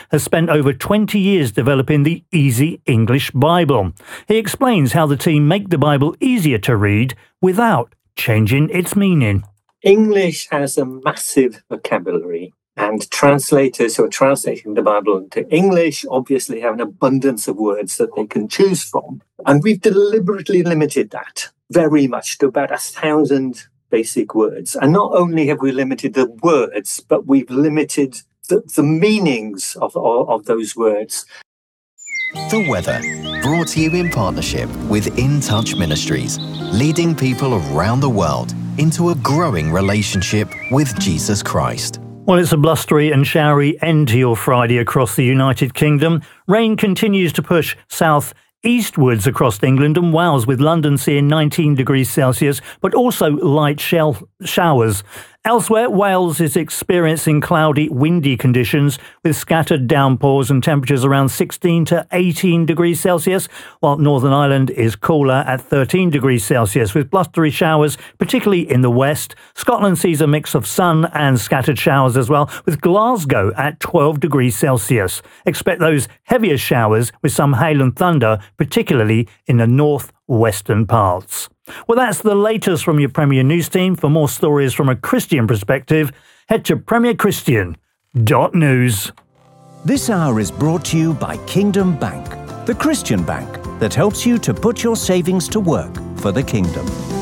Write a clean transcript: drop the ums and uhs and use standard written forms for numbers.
has spent over 20 years developing the Easy English Bible. He explains how the team make the Bible easier to read without changing its meaning. English has a massive vocabulary, and translators who are translating the Bible into English obviously have an abundance of words that they can choose from. And we've deliberately limited that very much to about 1,000 basic words. And not only have we limited the words, but we've limited the meanings of those words. The weather, brought to you in partnership with In Touch Ministries, leading people around the world into a growing relationship with Jesus Christ. Well, it's a blustery and showery end to your Friday across the United Kingdom. Rain continues to push south eastwards across England and Wales, with London seeing 19 degrees Celsius, but also light showers. Elsewhere, Wales is experiencing cloudy, windy conditions with scattered downpours and temperatures around 16 to 18 degrees Celsius, while Northern Ireland is cooler at 13 degrees Celsius with blustery showers, particularly in the west. Scotland sees a mix of sun and scattered showers as well, with Glasgow at 12 degrees Celsius. Expect those heavier showers with some hail and thunder, particularly in the north-western parts. Well, that's the latest from your Premier News team. For more stories from a Christian perspective, head to premierchristian.news. This hour is brought to you by Kingdom Bank, the Christian bank that helps you to put your savings to work for the kingdom.